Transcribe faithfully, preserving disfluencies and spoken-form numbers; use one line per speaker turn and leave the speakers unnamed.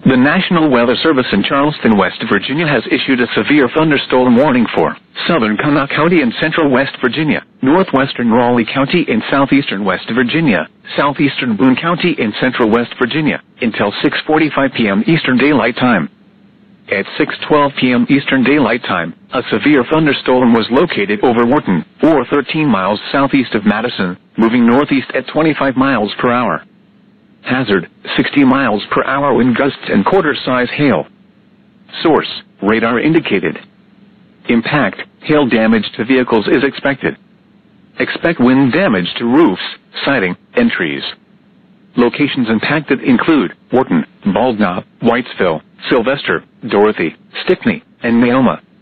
The National Weather Service in Charleston, West Virginia has issued a severe thunderstorm warning for southern Kanawha County in central West Virginia, northwestern Raleigh County in southeastern West Virginia, southeastern Boone County in central West Virginia, until six forty-five p m Eastern Daylight Time. At six twelve p m Eastern Daylight Time, a severe thunderstorm was located over Wharton, or thirteen miles southeast of Madison, moving northeast at twenty-five miles per hour. Hazard, sixty miles per hour wind gusts and quarter-size hail. Source, radar indicated. Impact, hail damage to vehicles is expected. Expect wind damage to roofs, siding, and trees. Locations impacted include Wharton, Bald Knob, Whitesville, Sylvester, Dorothy, Stickney, and Neoma.